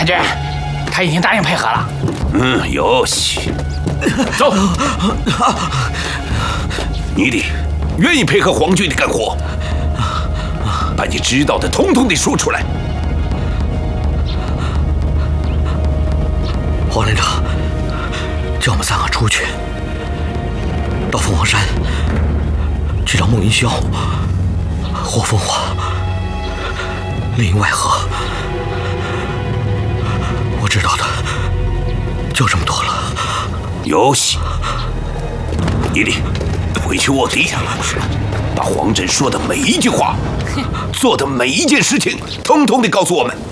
太君，他已经答应配合了。 有戏。走。你得愿意配合皇军的干活，把你知道的统统得说出来。 黄连长叫我们3个出去，到凤凰山去找孟云霄、霍凤凰、林外合。我知道的就这么多了。 有戏。你得回去卧底，把黄振说的每一句话、做的每一件事情，统统得告诉我们。